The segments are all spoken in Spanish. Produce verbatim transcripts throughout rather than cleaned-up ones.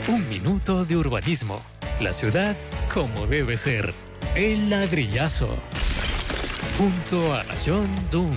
Un minuto de urbanismo. La ciudad como debe ser. El ladrillazo. Junto a John Dunn.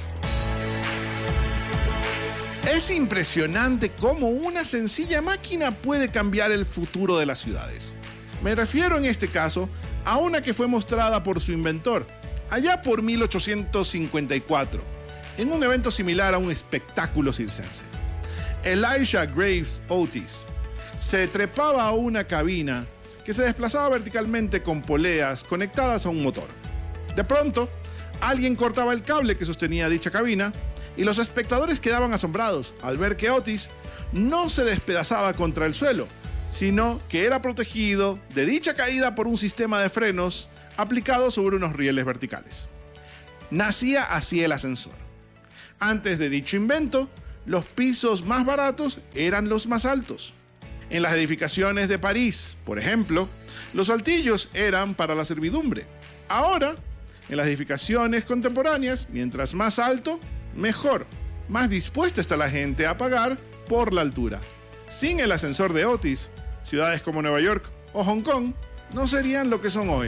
Es impresionante cómo una sencilla máquina puede cambiar el futuro de las ciudades. Me refiero en este caso a una que fue mostrada por su inventor, allá por mil ochocientos cincuenta y cuatro, en un evento similar a un espectáculo circense. Elijah Graves Otis se trepaba a una cabina que se desplazaba verticalmente con poleas conectadas a un motor. De pronto, alguien cortaba el cable que sostenía dicha cabina y los espectadores quedaban asombrados al ver que Otis no se despedazaba contra el suelo, sino que era protegido de dicha caída por un sistema de frenos aplicado sobre unos rieles verticales. Nacía así el ascensor. Antes de dicho invento, los pisos más baratos eran los más altos. En las edificaciones de París, por ejemplo, los altillos eran para la servidumbre. Ahora, en las edificaciones contemporáneas, mientras más alto, mejor. Más dispuesta está la gente a pagar por la altura. Sin el ascensor de Otis, ciudades como Nueva York o Hong Kong no serían lo que son hoy.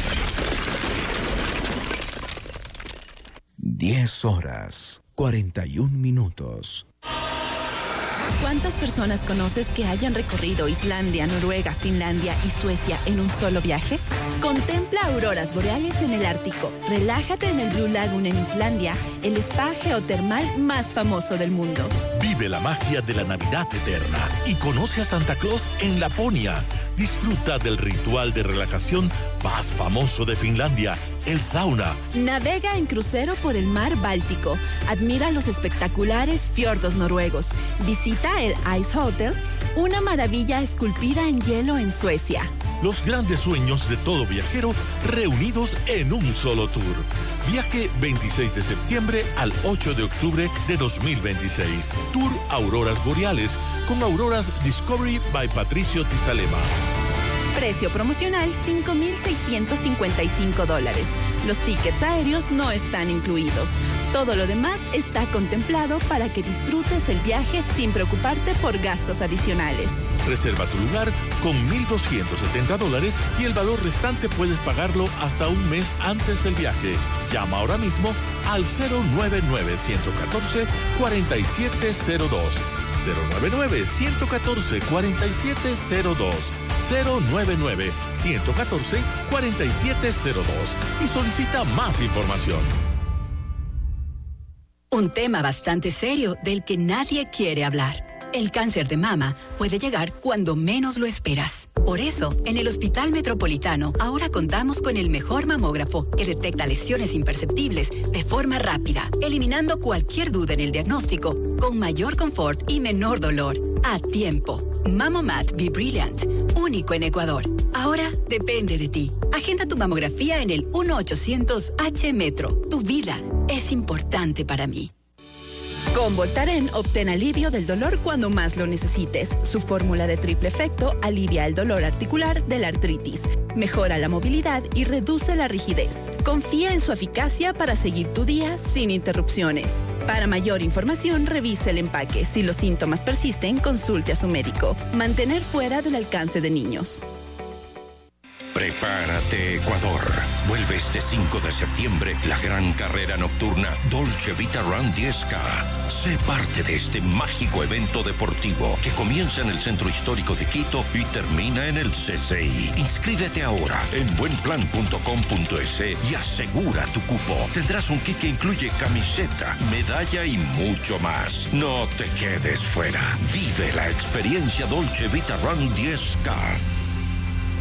diez horas, cuarenta y un minutos. ¿Cuántas personas conoces que hayan recorrido Islandia, Noruega, Finlandia y Suecia en un solo viaje? Contempla auroras boreales en el Ártico. Relájate en el Blue Lagoon en Islandia, el spa geotermal más famoso del mundo. Vive la magia de la Navidad eterna y conoce a Santa Claus en Laponia. Disfruta del ritual de relajación más famoso de Finlandia, el sauna. Navega en crucero por el mar Báltico. Admira los espectaculares fiordos noruegos. Visita el Ice Hotel, una maravilla esculpida en hielo en Suecia. Los grandes sueños de todo viajero reunidos en un solo tour. Viaje veintiséis de septiembre al ocho de octubre de dos mil veintiséis. Tour Auroras Boreales con Auroras Discovery by Patricio Tizalema. Precio promocional cinco mil seiscientos cincuenta y cinco dólares. Los tickets aéreos no están incluidos. Todo lo demás está contemplado para que disfrutes el viaje sin preocuparte por gastos adicionales. Reserva tu lugar con mil doscientos setenta dólares y el valor restante puedes pagarlo hasta un mes antes del viaje. Llama ahora mismo al cero nueve nueve, uno cuatro cuatro siete cero dos. cero nueve nueve, uno cuatro cuatro siete cero dos. cero nueve nueve, uno cuatro cuatro siete cero dos y solicita más información. Un tema bastante serio del que nadie quiere hablar. El cáncer de mama puede llegar cuando menos lo esperas. Por eso, en el Hospital Metropolitano ahora contamos con el mejor mamógrafo que detecta lesiones imperceptibles de forma rápida, eliminando cualquier duda en el diagnóstico con mayor confort y menor dolor. A tiempo. Mamomat Be Brilliant, único en Ecuador. Ahora depende de ti. Agenda tu mamografía en el uno ochocientos H Metro. Tu vida es importante para mí. Con Voltaren obtén alivio del dolor cuando más lo necesites. Su fórmula de triple efecto alivia el dolor articular de la artritis, mejora la movilidad y reduce la rigidez. Confía en su eficacia para seguir tu día sin interrupciones. Para mayor información, revise el empaque. Si los síntomas persisten, consulte a su médico. Mantener fuera del alcance de niños. Prepárate, Ecuador. Vuelve este cinco de septiembre la gran carrera nocturna Dolce Vita Run diez K. Sé parte de este mágico evento deportivo que comienza en el centro histórico de Quito y termina en el C C I. Inscríbete ahora en buenplan punto com punto es y asegura tu cupo. Tendrás un kit que incluye camiseta, medalla y mucho más. No te quedes fuera. Vive la experiencia Dolce Vita Run diez K.